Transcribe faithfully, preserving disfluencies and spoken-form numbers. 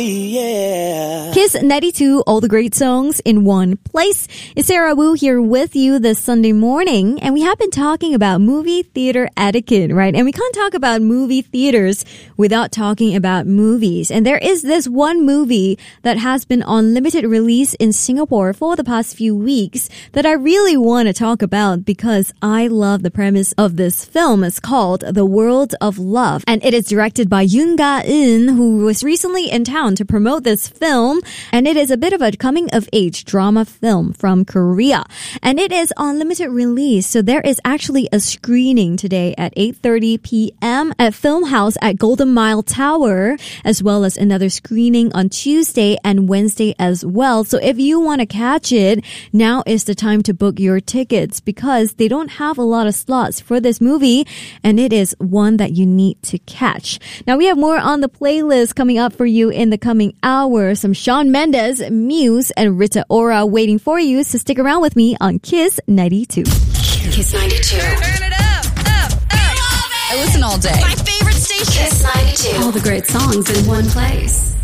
yeah. Kiss ninety-two, all the great songs in one place. It's Sarah Wu here with you this Sunday morning, and we have been talking about movie theater etiquette, right? And we can't talk about movie theaters without talking about movies. And there is this one movie that has been on limited release in Singapore for the past few weeks that I really want to talk about because I love the premise of this film. It's called The World of Love, and it is directed by Yoon Ga-eun, who was recently in town to promote this film. And it is a bit of a coming-of-age drama film from Korea. And it is on limited release, so there is actually a screening today at eight thirty p.m. at Film House at Golden Mile Tower, as well as another screening on Tuesday and Wednesday as well. So if you want to catch it, now is the time to book your tickets because they don't have a lot of slots for this movie, and it is one that you need to catch. Now, we have more on the playlist coming up for you in the coming hour. Some Shawn Mendes, Muse, and Rita Ora waiting for you, so stick around with me on Kiss ninety-two. Kiss ninety-two. Turn it up, up, up. I listen all day. My favorite station. Kiss ninety-two. All the great songs in one place.